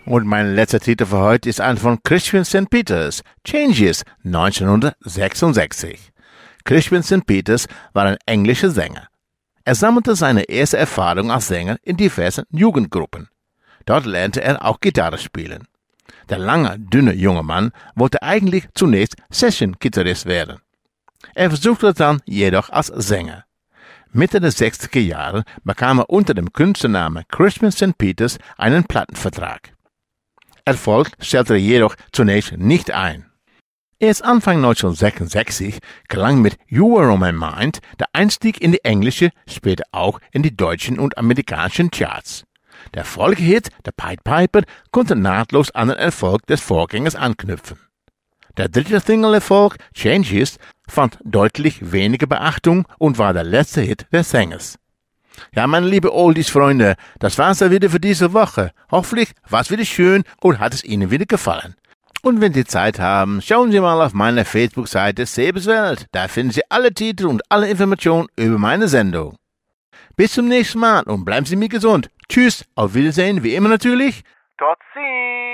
Und mein letzter Titel für heute ist ein von Crispian St. Peters, Changes, 1966. Crispian St. Peters war ein englischer Sänger. Er sammelte seine erste Erfahrung als Sänger in diversen Jugendgruppen. Dort lernte er auch Gitarre spielen. Der lange, dünne junge Mann wollte eigentlich zunächst Session-Gitarrist werden. Er versuchte dann jedoch als Sänger. Mitte der 60er Jahre bekam er unter dem Künstlernamen Crispian St. Peters einen Plattenvertrag. Erfolg stellte er jedoch zunächst nicht ein. Erst Anfang 1966 gelang mit You Were On My Mind der Einstieg in die englische, später auch in die deutschen und amerikanischen Charts. Der Folgehit, der Pied Piper, konnte nahtlos an den Erfolg des Vorgängers anknüpfen. Der dritte Single-Erfolg, Changes, fand deutlich weniger Beachtung und war der letzte Hit des Sängers. Ja, meine liebe Oldies-Freunde, das war's dann wieder für diese Woche. Hoffentlich war's wieder schön und hat es Ihnen wieder gefallen. Und wenn Sie Zeit haben, schauen Sie mal auf meiner Facebook-Seite Sebeswelt. Da finden Sie alle Titel und alle Informationen über meine Sendung. Bis zum nächsten Mal und bleiben Sie mir gesund. Tschüss, auf Wiedersehen, wie immer natürlich. Tot ziens!